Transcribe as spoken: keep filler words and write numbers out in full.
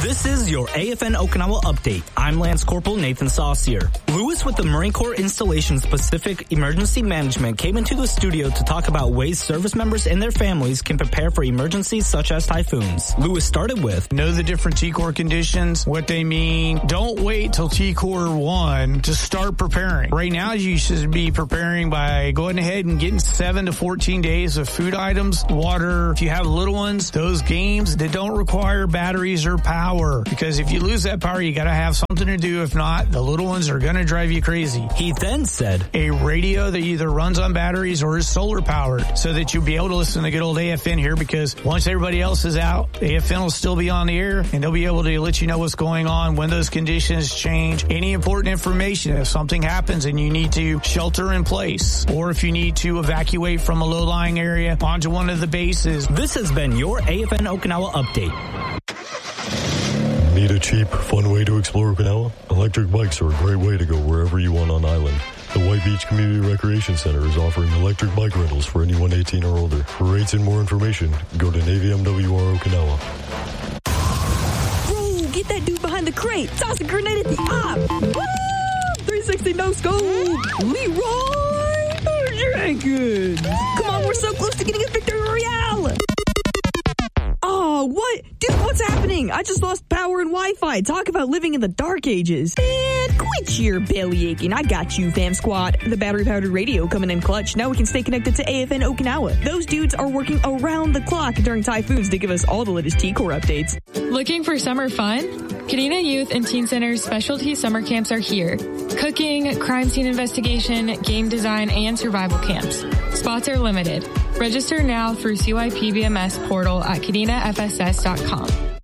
This is your A F N Okinawa update. I'm Lance Corporal Nathan Saucier. Lewis with the Marine Corps Installations Pacific Emergency Management came into the studio to talk about ways service members and their families can prepare for emergencies such as typhoons. Lewis started with, know the different T COR conditions, what they mean. Don't wait till T COR one to start preparing. Right now, you should be preparing by going ahead and getting seven to fourteen days of food items, water. If you have little ones, those games that don't require batteries or power, because if you lose that power, you got to have something to do. If not, the little ones are going to drive you crazy. He then said, a radio that either runs on batteries or is solar powered, so that you'll be able to listen to good old A F N here, because once everybody else is out, A F N will still be on the air and they'll be able to let you know what's going on, when those conditions change, any important information. If something happens and you need to shelter in place, or if you need to evacuate from a low-lying area onto one of the bases. This has been your A F N Okinawa update. Need a cheap, fun way to explore Okinawa? Electric bikes are a great way to go wherever you want on island. The White Beach Community Recreation Center is offering electric bike rentals for anyone eighteen or older. For rates and more information, go to Navy M W R Okinawa. Bro, get that dude behind the crate. Toss a grenade at the op. Woo! three sixty no scope. Leroy Jenkins. Come on, we're so close to getting a victory royale. Oh, what? Dude, what's happening? I just lost power and Wi-Fi. Talk about living in the dark ages. Man, quit your belly aching. I got you, fam squad. The battery-powered radio coming in clutch. Now we can stay connected to A F N Okinawa. Those dudes are working around the clock during typhoons to give us all the latest T COR updates. Looking for summer fun? Kadena Youth and Teen Center's specialty summer camps are here. Cooking, crime scene investigation, game design, and survival camps. Spots are limited. Register now through C Y P B M S portal at kadena F S S dot com.